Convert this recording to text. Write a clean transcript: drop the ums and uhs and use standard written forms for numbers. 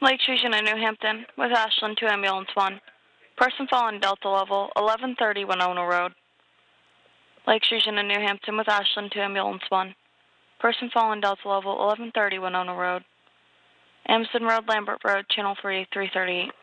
Lake Station in New Hampton with Ashland to Ambulance 1. Person fallen Delta level 1130 Winona Road. Lake Station in New Hampton with Ashland to Ambulance 1. Person fallen Delta level 1130 Winona Road. Amson Road, Lambert Road, Channel 3, 338.